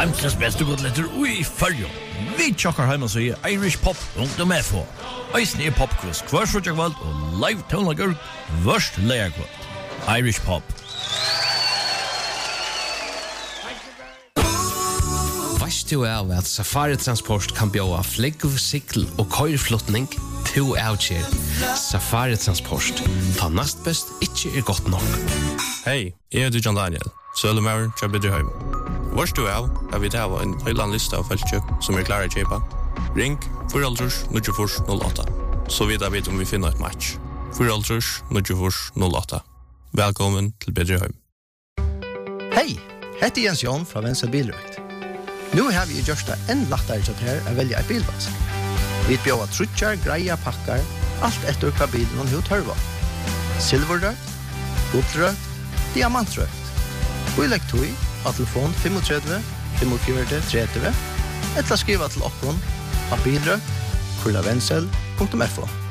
Heimsles beste godletter ui fyrjo. Vi tjokkar heima så i irishpop.fo. Eisen popquiz hver sutjakvald og live tonlager værst leierkvald. Irish Pop. Veist du av at Safari Transport kan bjóa flegg, sikl og køyrflotning to avkjer. Safari Transport. Ta nast best ikkje godt nok. Hei, jeg heter John Daniel. Sølumauren til Bedreheim. Vørst du av, vi tar en høyland liste av feltkjøp som klare å kjøpe. Ring 4-0-08. Så vidt jeg vet om vi finner et match. 4-0-08. Velkommen til Bedreheim. Hei, heter Jens Jon fra Venstre Bilrøkt. Nå har vi gjort det enn lettere til her å velge et bilvask. Vi bjør trutjar, greia, pakkar, alt etter hva bilen og hva tørva. Silverrøkt, guldrøkt, diamantrøkt. Og i lekktøy av telefon 35 45 30 eller skriva til oppgånd av bilrøkt, kurlavensel.fo.